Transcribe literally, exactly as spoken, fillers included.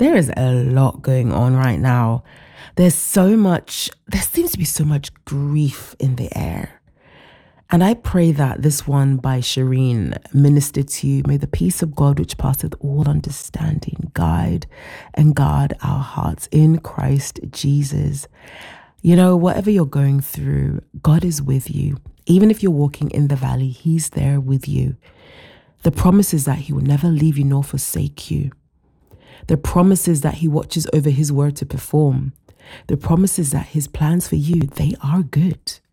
there is a lot going on right now. There's so much, there seems to be so much grief in the air. And I pray that this one by Shireen ministered to you. May the peace of God, which passeth all understanding, guide and guard our hearts in Christ Jesus. You know, whatever you're going through, God is with you. Even if you're walking in the valley, he's there with you. The promise is that he will never leave you nor forsake you. The promise is that he watches over his word to perform. The promise is that his plans for you, they are good.